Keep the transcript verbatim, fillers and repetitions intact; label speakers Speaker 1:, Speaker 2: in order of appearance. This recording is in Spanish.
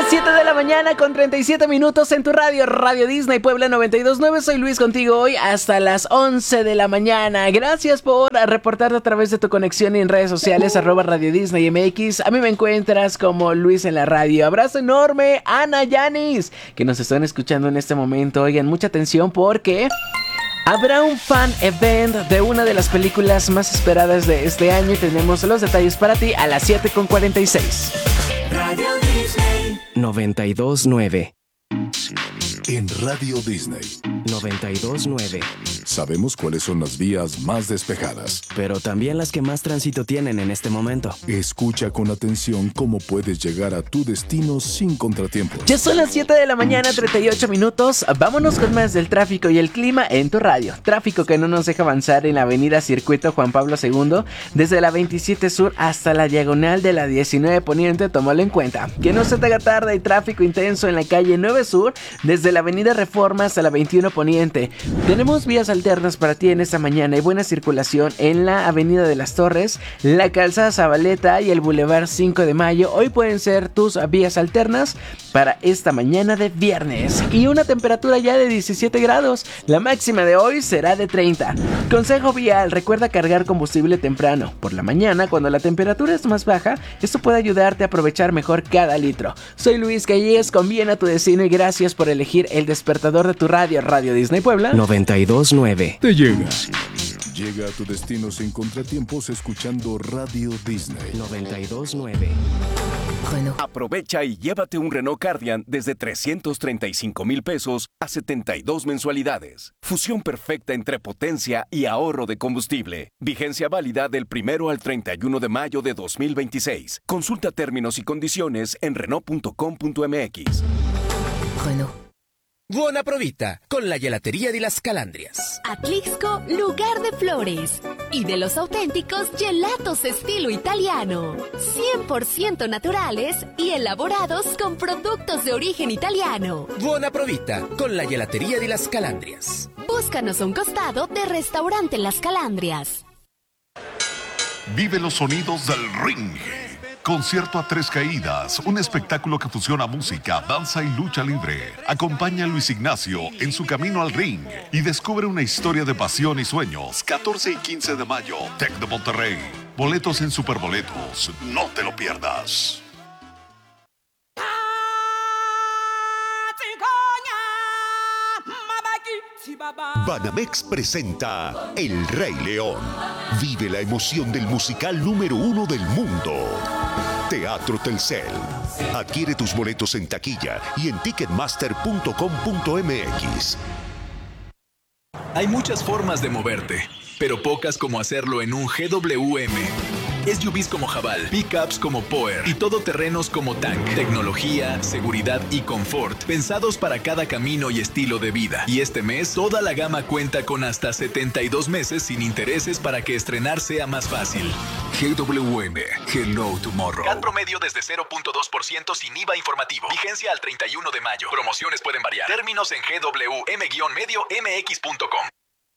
Speaker 1: siete de la mañana con treinta y siete minutos en tu radio, Radio Disney Puebla noventa y dos punto nueve. Soy Luis contigo hoy hasta las once de la mañana. Gracias por reportarte a través de tu conexión y en redes sociales, arroba Radio Disney M X. A mí me encuentras como Luis en la radio. Abrazo enorme, Ana, Yanis, que nos están escuchando en este momento. Oigan, mucha atención porque habrá un fan event de una de las películas más esperadas de este año y tenemos los detalles para ti a las siete con cuarenta y seis.
Speaker 2: Radio Disney
Speaker 3: noventa y dos punto nueve.
Speaker 4: En Radio Disney
Speaker 3: noventa y dos punto nueve.
Speaker 4: sabemos cuáles son las vías más despejadas,
Speaker 3: pero también las que más tránsito tienen en este momento.
Speaker 4: Escucha con atención cómo puedes llegar a tu destino sin contratiempos.
Speaker 1: Ya son las siete de la mañana, treinta y ocho minutos. Vámonos con más del tráfico y el clima en tu radio. Tráfico que no nos deja avanzar en la avenida Circuito Juan Pablo segundo, desde la veintisiete Sur hasta la diagonal de la diecinueve Poniente. Tómalo en cuenta. Que no se te haga tarde. Hay tráfico intenso en la calle nueve Sur, desde la avenida Reforma hasta la veintiuno Poniente. Tenemos vías alternas para ti en esta mañana y buena circulación en la avenida de las Torres, la calzada Zabaleta y el bulevar cinco de mayo. Hoy pueden ser tus vías alternas para esta mañana de viernes y una temperatura ya de diecisiete grados. La máxima de hoy será de treinta. Consejo vial: recuerda cargar combustible temprano por la mañana cuando la temperatura es más baja. Esto puede ayudarte a aprovechar mejor cada litro. Soy Luis Calles, con bien a tu destino y gracias por elegir el despertador de tu radio, Radio Disney Puebla
Speaker 3: noventa y dos punto nueve.
Speaker 4: Te llega. Llega a tu destino sin contratiempos escuchando Radio Disney
Speaker 3: noventa y dos punto nueve.
Speaker 5: Aprovecha y llévate un Renault Cardian desde trescientos treinta y cinco mil pesos a setenta y dos mensualidades. Fusión perfecta entre potencia y ahorro de combustible. Vigencia válida del primero al treinta y uno de mayo de dos mil veintiséis. Consulta términos y condiciones en renault punto com punto m x.
Speaker 2: Renault.
Speaker 6: Buona provita con la gelatería de las Calandrias.
Speaker 7: Atlixco, lugar de flores y de los auténticos gelatos estilo italiano, cien por ciento naturales y elaborados con productos de origen italiano.
Speaker 6: Buona provita con la gelatería de las Calandrias.
Speaker 7: Búscanos a un costado de Restaurante Las Calandrias.
Speaker 8: Vive los sonidos del ring. Concierto a tres caídas, un espectáculo que fusiona música, danza y lucha libre. Acompaña a Luis Ignacio en su camino al ring y descubre una historia de pasión y sueños. catorce y quince de mayo, Tec de Monterrey. Boletos en Superboletos. No te lo pierdas.
Speaker 9: Banamex presenta El Rey León. Vive la emoción del musical número uno del mundo. Teatro Telcel. Adquiere tus boletos en taquilla y en ticketmaster punto com punto m x.
Speaker 10: Hay muchas formas de moverte, pero pocas como hacerlo en un G W M. S U Vs como Jabal, pickups como Power y todoterrenos como Tank. Tecnología, seguridad y confort, pensados para cada camino y estilo de vida. Y este mes, toda la gama cuenta con hasta setenta y dos meses sin intereses para que estrenar sea más fácil. G W M, Hello Tomorrow. C A T promedio desde cero punto dos por ciento sin I V A informativo. Vigencia al treinta y uno de mayo. Promociones pueden variar. Términos en G W M medio M X punto com.